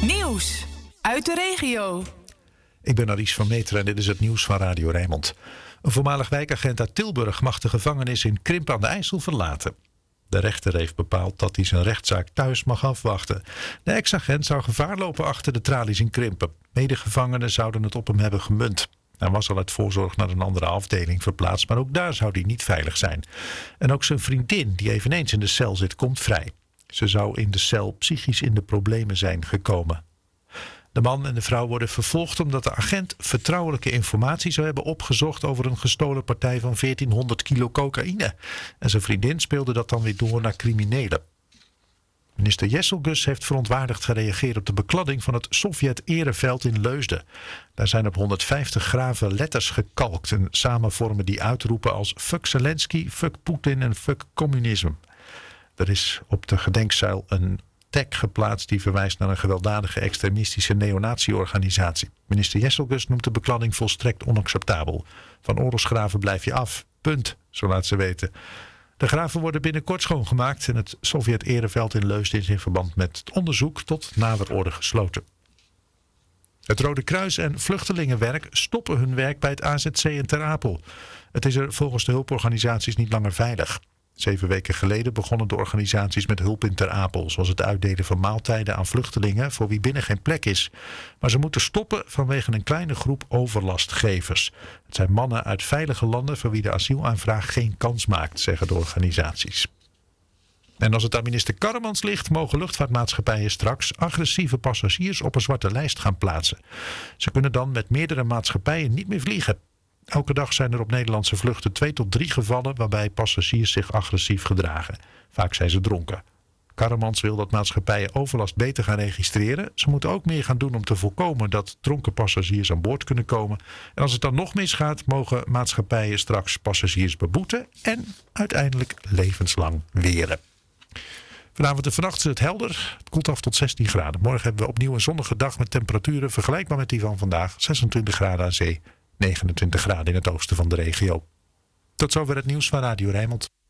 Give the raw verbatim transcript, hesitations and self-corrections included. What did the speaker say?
Nieuws uit de regio. Ik ben Aries van Meteren en dit is het nieuws van Radio Rijnmond. Een voormalig wijkagent uit Tilburg mag de gevangenis in Krimp aan de IJssel verlaten. De rechter heeft bepaald dat hij zijn rechtszaak thuis mag afwachten. De ex-agent zou gevaar lopen achter de tralies in Krimpen. Medegevangenen zouden het op hem hebben gemunt. Hij was al uit voorzorg naar een andere afdeling verplaatst, maar ook daar zou hij niet veilig zijn. En ook zijn vriendin, die eveneens in de cel zit, komt vrij. Ze zou in de cel psychisch in de problemen zijn gekomen. De man en de vrouw worden vervolgd omdat de agent vertrouwelijke informatie zou hebben opgezocht over een gestolen partij van veertienhonderd kilo cocaïne. En zijn vriendin speelde dat dan weer door naar criminelen. Minister Jesselgus heeft verontwaardigd gereageerd op de bekladding van het Sovjet-ereveld in Leusden. Daar zijn op honderdvijftig graven letters gekalkt en samen vormen die uitroepen als fuck Zelensky, fuck Poetin en fuck communisme. Er is op de gedenkzuil een tag geplaatst die verwijst naar een gewelddadige extremistische neonazi-organisatie. Minister Jesselgus noemt de bekladding volstrekt onacceptabel. Van oorlogsgraven blijf je af. Punt, zo laat ze weten. De graven worden binnenkort schoongemaakt en het Sovjet-ereveld in Leusden is in verband met het onderzoek tot nader orde gesloten. Het Rode Kruis en Vluchtelingenwerk stoppen hun werk bij het A Z C in Ter Apel. Het is er volgens de hulporganisaties niet langer veilig. Zeven weken geleden begonnen de organisaties met hulp in Ter Apel, zoals het uitdelen van maaltijden aan vluchtelingen voor wie binnen geen plek is. Maar ze moeten stoppen vanwege een kleine groep overlastgevers. Het zijn mannen uit veilige landen voor wie de asielaanvraag geen kans maakt, zeggen de organisaties. En als het aan minister Karremans ligt, mogen luchtvaartmaatschappijen straks agressieve passagiers op een zwarte lijst gaan plaatsen. Ze kunnen dan met meerdere maatschappijen niet meer vliegen. Elke dag zijn er op Nederlandse vluchten twee tot drie gevallen waarbij passagiers zich agressief gedragen. Vaak zijn ze dronken. Karremans wil dat maatschappijen overlast beter gaan registreren. Ze moeten ook meer gaan doen om te voorkomen dat dronken passagiers aan boord kunnen komen. En als het dan nog misgaat, mogen maatschappijen straks passagiers beboeten en uiteindelijk levenslang weren. Vanavond en vannacht is het helder. Het koelt af tot zestien graden. Morgen hebben we opnieuw een zonnige dag met temperaturen vergelijkbaar met die van vandaag. zesentwintig graden aan zee. negenentwintig graden in het oosten van de regio. Tot zover het nieuws van Radio Rijnmond.